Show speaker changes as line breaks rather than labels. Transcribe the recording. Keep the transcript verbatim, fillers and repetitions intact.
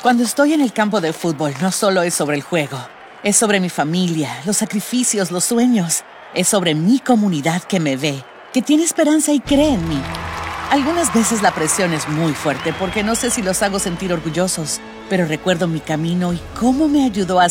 Cuando estoy en el campo de fútbol, no solo es sobre el juego. Es sobre mi familia, los sacrificios, los sueños. Es sobre mi comunidad que me ve, que tiene esperanza y cree en mí. Algunas veces la presión es muy fuerte porque no sé si los hago sentir orgullosos, pero recuerdo mi camino y cómo me ayudó a